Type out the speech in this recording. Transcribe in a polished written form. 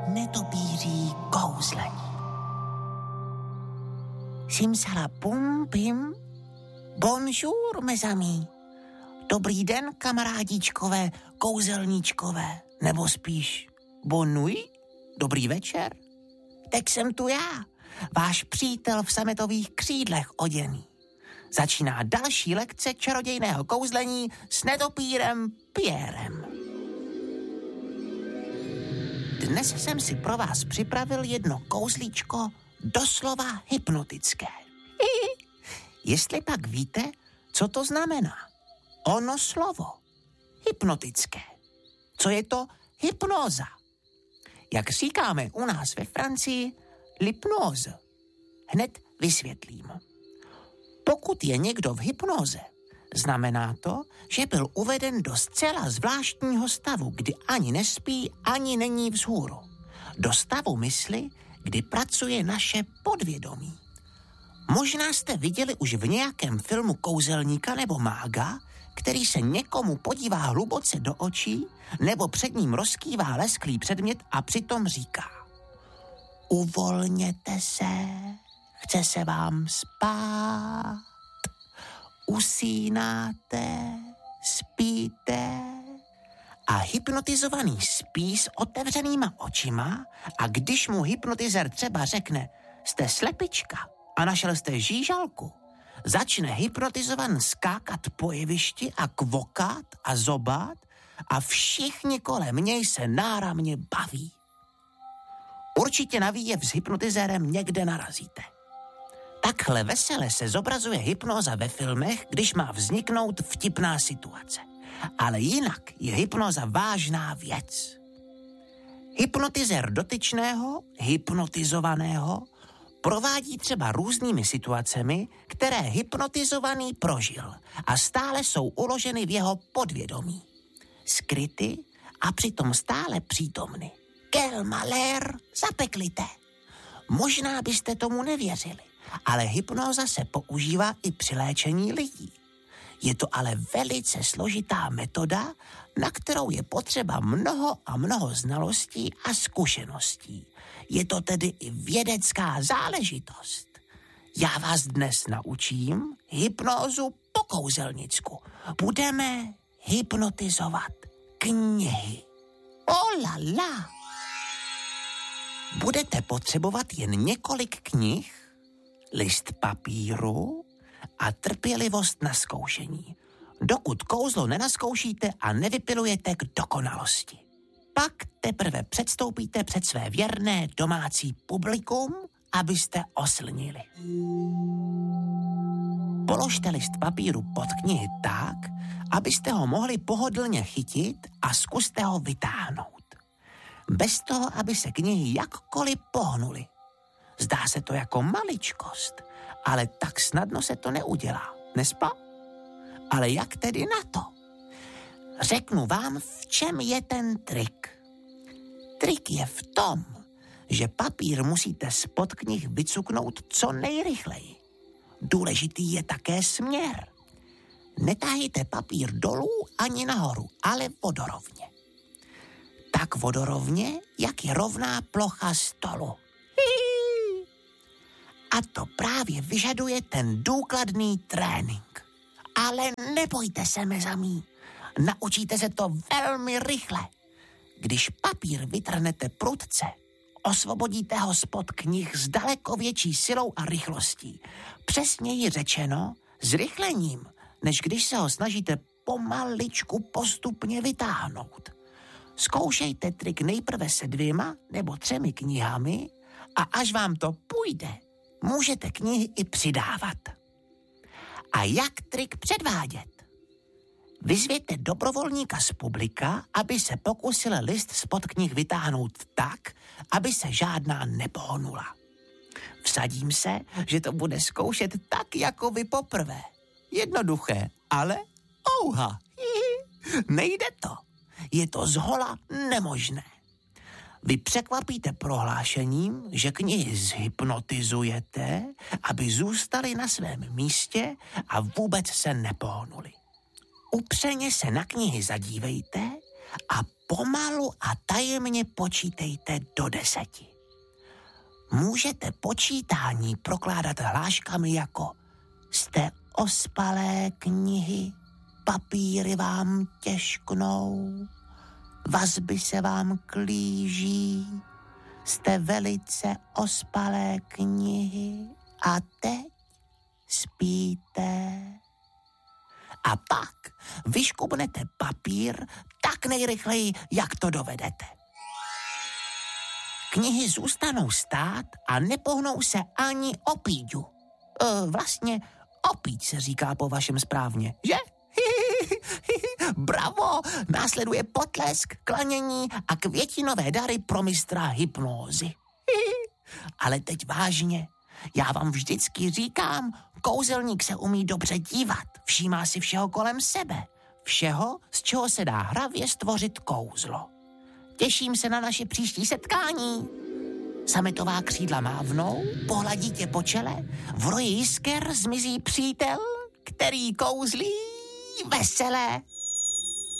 netopíří kouzlení. Simsalapum pim, bonjour, mes amis. Dobrý den, kamarádíčkové, kouzelníčkové, nebo spíš bon nuit, dobrý večer. Tak jsem tu já, váš přítel v sametových křídlech oděný. Začíná další lekce čarodějného kouzlení s netopírem Pierrem. Dnes jsem si pro vás připravil jedno kouzlíčko doslova hypnotické. Jestli pak víte, co to znamená? Ono slovo. Hypnotické. Co je to hypnóza? Jak říkáme u nás ve Francii, l'hypnose. Hned vysvětlím. Pokud je někdo v hypnoze, znamená to, že byl uveden do zcela zvláštního stavu, kdy ani nespí, ani není vzhůru. Do stavu mysli, kdy pracuje naše podvědomí. Možná jste viděli už v nějakém filmu kouzelníka nebo mága, který se někomu podívá hluboce do očí nebo před ním rozkývá lesklý předmět a přitom říká: uvolněte se, chce se vám spát, usínáte, spíte. A hypnotizovaný spí s otevřenýma očima a když mu hypnotizér třeba řekne: jste slepička a našel jste žížalku, začne hypnotizovan skákat po jevišti a kvokat a zobat a všichni kolem něj se náramně baví. Určitě na výjev s hypnotizérem někde narazíte. Takhle vesele se zobrazuje hypnóza ve filmech, když má vzniknout vtipná situace. Ale jinak je hypnóza vážná věc. Hypnotizér dotyčného, hypnotizovaného, provádí třeba různými situacemi, které hypnotizovaný prožil a stále jsou uloženy v jeho podvědomí. Skryty a přitom stále přítomny. Quel malheur, zapeklité. Možná byste tomu nevěřili, ale hypnóza se používá i při léčení lidí. Je to ale velice složitá metoda, na kterou je potřeba mnoho a mnoho znalostí a zkušeností. Je to tedy i vědecká záležitost. Já vás dnes naučím hypnózu po kouzelnicku. Budeme hypnotizovat knihy. Oh la la! Budete potřebovat jen několik knih, list papíru a trpělivost na zkoušení, dokud kouzlo nenaskoušíte a nevypilujete k dokonalosti. Pak teprve předstoupíte před své věrné domácí publikum, abyste oslnili. Položte list papíru pod knihy tak, abyste ho mohli pohodlně chytit a zkuste ho vytáhnout. Bez toho, aby se knihy jakkoliv pohnuly. Zdá se to jako maličkost, ale tak snadno se to neudělá, nespa? Ale jak tedy na to? Řeknu vám, v čem je ten trik. Trik je v tom, že papír musíte spod knih vycuknout co nejrychleji. Důležitý je také směr. Netahejte papír dolů ani nahoru, ale vodorovně. Tak vodorovně, jak je rovná plocha stolu. A to právě vyžaduje ten důkladný trénink. Ale nebojte se, mezamí. Naučíte se to velmi rychle. Když papír vytrhnete prudce, osvobodíte ho spod knih s daleko větší silou a rychlostí. Přesněji řečeno, zrychlením, než když se ho snažíte pomaličku postupně vytáhnout. Zkoušejte trik nejprve se 2 nebo 3 knihami a až vám to půjde, můžete knihy i přidávat. A jak trik předvádět? Vyzvěte dobrovolníka z publika, aby se pokusil list spod knih vytáhnout tak, aby se žádná nepohnula. Vsadím se, že to bude zkoušet tak, jako vy poprvé. Jednoduché, ale ouha. Nejde to. Je to zhola nemožné. Vy překvapíte prohlášením, že knihy zhypnotizujete, aby zůstaly na svém místě a vůbec se nepohnuly. Upřeně se na knihy zadívejte a pomalu a tajemně počítejte do 10. Můžete počítání prokládat hláškami jako jste ospalé knihy, papíry vám těžknou, vazby se vám klíží, jste velice ospalé knihy a teď spíte. A pak vyškubnete papír tak nejrychleji, jak to dovedete. Knihy zůstanou stát a nepohnou se ani o píďu. Vlastně opíď se říká po vašem správně, že? Bravo! Následuje potlesk, klanění a květinové dary pro mistra hypnózy. Ale teď vážně. Já vám vždycky říkám, kouzelník se umí dobře dívat, všímá si všeho kolem sebe. Všeho, z čeho se dá hravě stvořit kouzlo. Těším se na naše příští setkání. Sametová křídla mávnou, pohladí tě po čele, v roji jisker zmizí přítel, který kouzlí veselé.